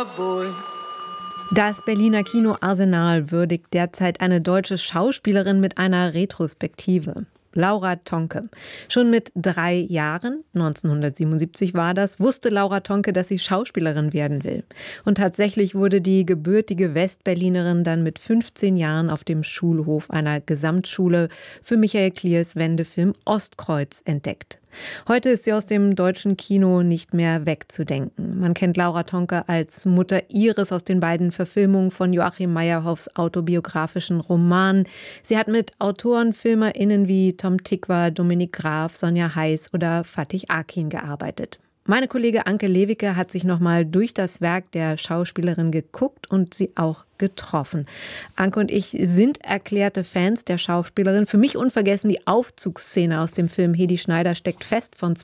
boy. Das Berliner Kino Arsenal würdigt derzeit eine deutsche Schauspielerin mit einer Retrospektive. Laura Tonke. Schon mit 3 Jahren, 1977 war das, wusste Laura Tonke, dass sie Schauspielerin werden will. Und tatsächlich wurde die gebürtige Westberlinerin dann mit 15 Jahren auf dem Schulhof einer Gesamtschule für Michael Kliers Wendefilm Ostkreuz entdeckt. Heute ist sie aus dem deutschen Kino nicht mehr wegzudenken. Man kennt Laura Tonke als Mutter Iris aus den beiden Verfilmungen von Joachim Meyerhoffs autobiografischen Roman. Sie hat mit Autoren, FilmerInnen wie Tom Tykwer, Dominik Graf, Sonja Heiß oder Fatih Akin gearbeitet. Meine Kollege Anke Lewicke hat sich nochmal durch das Werk der Schauspielerin geguckt und sie auch getroffen. Anke und ich sind erklärte Fans der Schauspielerin. Für mich unvergessen die Aufzugsszene aus dem Film Hedi Schneider steckt fest von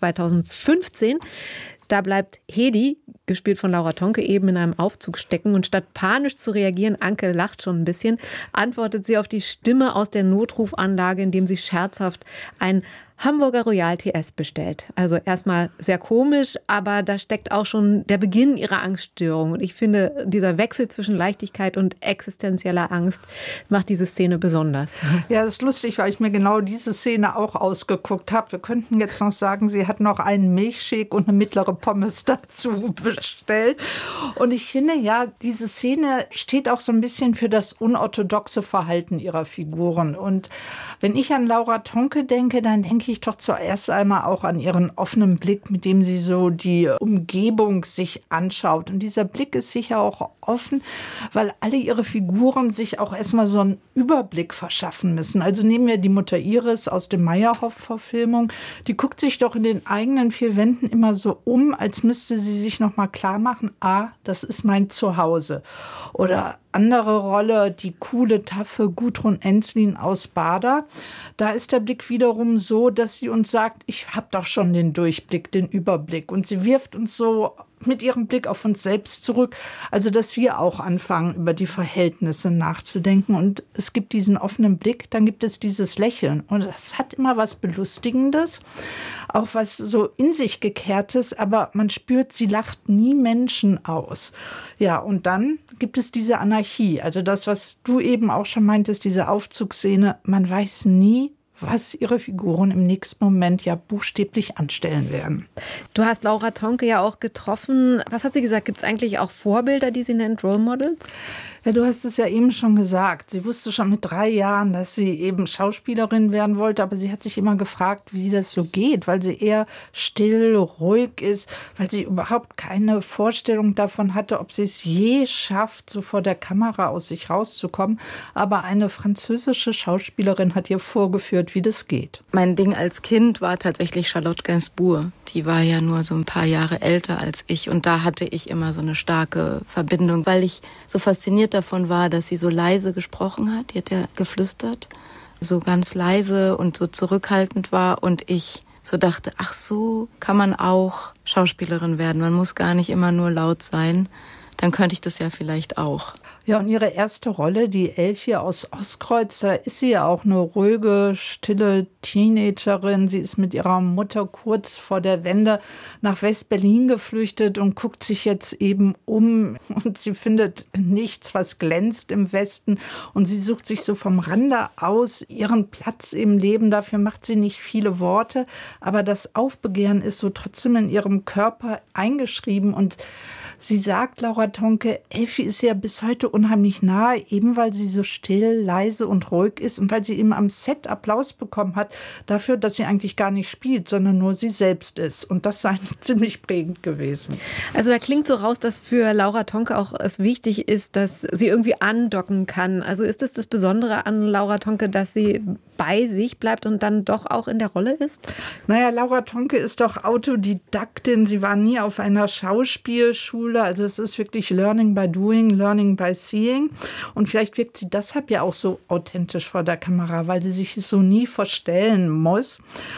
2015. Da bleibt Hedi, gespielt von Laura Tonke, eben in einem Aufzug stecken und statt panisch zu reagieren, Anke lacht schon ein bisschen, antwortet sie auf die Stimme aus der Notrufanlage, indem sie scherzhaft ein Hamburger Royal TS bestellt. Also erstmal sehr komisch, aber da steckt auch schon der Beginn ihrer Angststörung. Und ich finde, dieser Wechsel zwischen Leichtigkeit und existenzieller Angst macht diese Szene besonders. Ja, das ist lustig, weil ich mir genau diese Szene auch ausgeguckt habe. Wir könnten jetzt noch sagen, sie hat noch einen Milchshake und eine mittlere Pommes dazu bestellt. Und ich finde, ja, diese Szene steht auch so ein bisschen für das unorthodoxe Verhalten ihrer Figuren. Und wenn ich an Laura Tonke denke, dann denke ich doch zuerst einmal auch an ihren offenen Blick, mit dem sie so die Umgebung sich anschaut. Und dieser Blick ist sicher auch offen, weil alle ihre Figuren sich auch erstmal so einen Überblick verschaffen müssen. Also nehmen wir die Mutter Iris aus der Meyerhoff-Verfilmung. Die guckt sich doch in den eigenen 4 Wänden immer so um, als müsste sie sich noch mal klar machen, das ist mein Zuhause. Oder andere Rolle, die coole, taffe Gudrun Ensslin aus Bader. Da ist der Blick wiederum so, dass sie uns sagt, ich habe doch schon den Durchblick, den Überblick. Und sie wirft uns so mit ihrem Blick auf uns selbst zurück. Also, dass wir auch anfangen, über die Verhältnisse nachzudenken. Und es gibt diesen offenen Blick, dann gibt es dieses Lächeln. Und das hat immer was Belustigendes, auch was so in sich Gekehrtes. Aber man spürt, sie lacht nie Menschen aus. Ja, und dann gibt es diese Anarchie. Also das, was du eben auch schon meintest, diese Aufzugsszene. Man weiß nie, was ihre Figuren im nächsten Moment ja buchstäblich anstellen werden. Du hast Laura Tonke ja auch getroffen. Was hat sie gesagt? Gibt es eigentlich auch Vorbilder, die sie nennt, Role Models? Ja, du hast es ja eben schon gesagt. Sie wusste schon mit 3 Jahren, dass sie eben Schauspielerin werden wollte, aber sie hat sich immer gefragt, wie das so geht, weil sie eher still, ruhig ist, weil sie überhaupt keine Vorstellung davon hatte, ob sie es je schafft, so vor der Kamera aus sich rauszukommen. Aber eine französische Schauspielerin hat ihr vorgeführt, wie das geht. Mein Ding als Kind war tatsächlich Charlotte Gainsbourg. Die war ja nur so ein paar Jahre älter als ich und da hatte ich immer so eine starke Verbindung, weil ich so fasziniert davon war, dass sie so leise gesprochen hat. Die hat ja geflüstert, so ganz leise und so zurückhaltend war und ich so dachte, ach so kann man auch Schauspielerin werden. Man muss gar nicht immer nur laut sein. Dann könnte ich das ja vielleicht auch. Ja, und ihre erste Rolle, die Elfie aus Ostkreuz, da ist sie ja auch eine ruhige, stille Teenagerin. Sie ist mit ihrer Mutter kurz vor der Wende nach West-Berlin geflüchtet und guckt sich jetzt eben um. Und sie findet nichts, was glänzt im Westen. Und sie sucht sich so vom Rande aus ihren Platz im Leben. Dafür macht sie nicht viele Worte. Aber das Aufbegehren ist so trotzdem in ihrem Körper eingeschrieben. Und sie sagt, Laura Tonke, Elfie ist ja bis heute unheimlich nahe, eben weil sie so still, leise und ruhig ist und weil sie eben am Set Applaus bekommen hat dafür, dass sie eigentlich gar nicht spielt, sondern nur sie selbst ist. Und das sei ziemlich prägend gewesen. Also da klingt so raus, dass für Laura Tonke auch es wichtig ist, dass sie irgendwie andocken kann. Also ist es das Besondere an Laura Tonke, dass sie bei sich bleibt und dann doch auch in der Rolle ist? Naja, Laura Tonke ist doch Autodidaktin. Sie war nie auf einer Schauspielschule. Also es ist wirklich Learning by Doing, Learning by Seeing. Und vielleicht wirkt sie deshalb ja auch so authentisch vor der Kamera, weil sie sich so nie verstellen muss.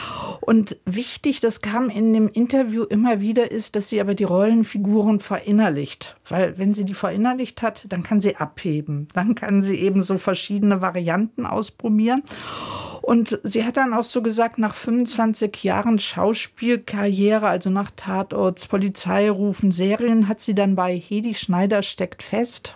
Und wichtig, das kam in dem Interview immer wieder, ist, dass sie aber die Rollenfiguren verinnerlicht. Weil wenn sie die verinnerlicht hat, dann kann sie abheben. Dann kann sie eben so verschiedene Varianten ausprobieren. Und sie hat dann auch so gesagt, nach 25 Jahren Schauspielkarriere, also nach Tatorts, Polizeirufen, Serien, hat sie dann bei Hedi Schneider steckt fest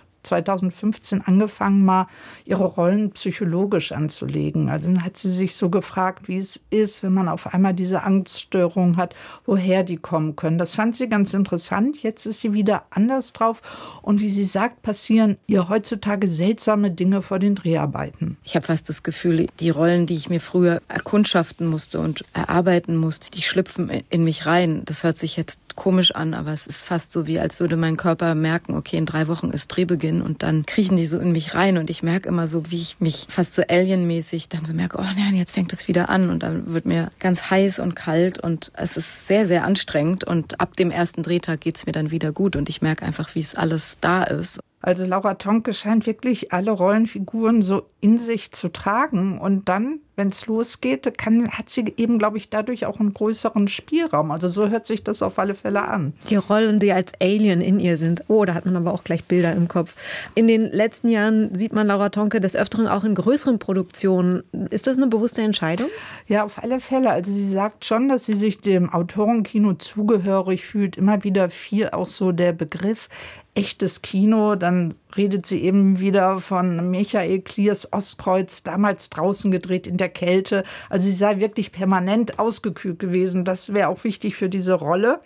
2015 angefangen, mal ihre Rollen psychologisch anzulegen. Also dann hat sie sich so gefragt, wie es ist, wenn man auf einmal diese Angststörung hat, woher die kommen können. Das fand sie ganz interessant. Jetzt ist sie wieder anders drauf. Und wie sie sagt, passieren ihr heutzutage seltsame Dinge vor den Dreharbeiten. Ich habe fast das Gefühl, die Rollen, die ich mir früher erkundschaften musste und erarbeiten musste, die schlüpfen in mich rein. Das hört sich jetzt komisch an, aber es ist fast so, wie als würde mein Körper merken, okay, in 3 Wochen ist Drehbeginn und dann kriechen die so in mich rein und ich merke immer so, wie ich mich fast so alienmäßig dann so merke, oh nein, jetzt fängt es wieder an und dann wird mir ganz heiß und kalt und es ist sehr, sehr anstrengend und ab dem ersten Drehtag geht es mir dann wieder gut und ich merke einfach, wie es alles da ist. Also Laura Tonke scheint wirklich alle Rollenfiguren so in sich zu tragen. Und dann, wenn es losgeht, hat sie eben, glaube ich, dadurch auch einen größeren Spielraum. Also so hört sich das auf alle Fälle an. Die Rollen, die als Alien in ihr sind. Oh, da hat man aber auch gleich Bilder im Kopf. In den letzten Jahren sieht man Laura Tonke des Öfteren auch in größeren Produktionen. Ist das eine bewusste Entscheidung? Ja, auf alle Fälle. Also sie sagt schon, dass sie sich dem Autorenkino zugehörig fühlt. Immer wieder viel auch so der Begriff echtes Kino, dann redet sie eben wieder von Michael Kliers Ostkreuz, damals draußen gedreht in der Kälte. Also sie sei wirklich permanent ausgekühlt gewesen. Das wäre auch wichtig für diese Rolle.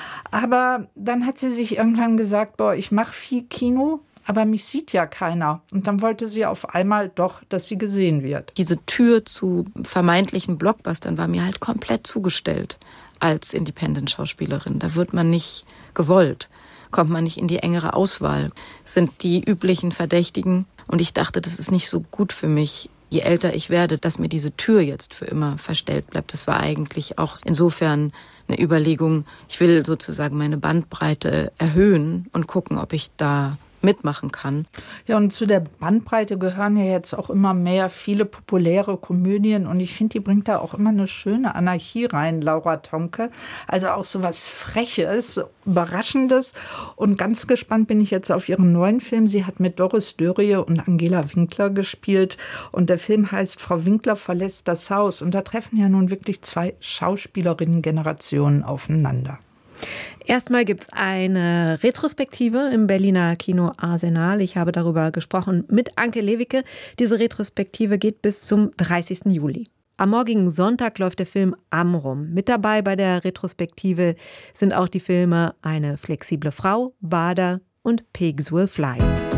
Aber dann hat sie sich irgendwann gesagt, boah, ich mache viel Kino, aber mich sieht ja keiner. Und dann wollte sie auf einmal doch, dass sie gesehen wird. Diese Tür zu vermeintlichen Blockbustern war mir halt komplett zugestellt als Independent-Schauspielerin. Da wird man nicht gewollt. Kommt man nicht in die engere Auswahl, sind die üblichen Verdächtigen. Und ich dachte, das ist nicht so gut für mich, je älter ich werde, dass mir diese Tür jetzt für immer verstellt bleibt. Das war eigentlich auch insofern eine Überlegung, ich will sozusagen meine Bandbreite erhöhen und gucken, ob ich da mitmachen kann. Ja, und zu der Bandbreite gehören ja jetzt auch immer mehr viele populäre Komödien und ich finde, die bringt da auch immer eine schöne Anarchie rein, Laura Tonke. Also auch so was Freches, Überraschendes und ganz gespannt bin ich jetzt auf ihren neuen Film. Sie hat mit Doris Dörrie und Angela Winkler gespielt und der Film heißt Frau Winkler verlässt das Haus und da treffen ja nun wirklich 2 Schauspielerinnen-Generationen aufeinander. Erstmal gibt es eine Retrospektive im Berliner Kino Arsenal. Ich habe darüber gesprochen mit Anke Lewicke. Diese Retrospektive geht bis zum 30. Juli. Am morgigen Sonntag läuft der Film Amrum. Mit dabei bei der Retrospektive sind auch die Filme Eine flexible Frau, Bader und Pigs Will Fly.